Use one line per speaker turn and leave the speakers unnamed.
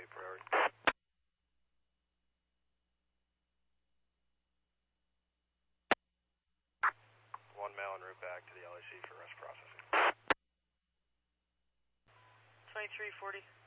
await priority. 1 mile en route back to the LAC for rest processing.
2340.